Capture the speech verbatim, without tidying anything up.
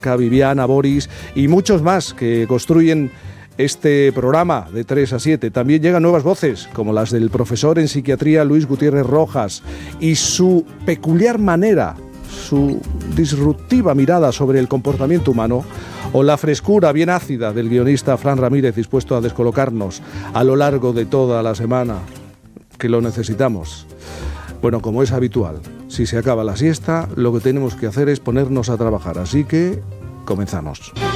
Viviana, Boris y muchos más que construyen este programa de tres a siete. También llegan nuevas voces, como las del profesor en psiquiatría Luis Gutiérrez Rojas y su peculiar manera, su disruptiva mirada sobre el comportamiento humano, o la frescura bien ácida del guionista Fran Ramírez, dispuesto a descolocarnos a lo largo de toda la semana, que lo necesitamos. Bueno, como es habitual, si se acaba la siesta, lo que tenemos que hacer es ponernos a trabajar, así que comenzamos.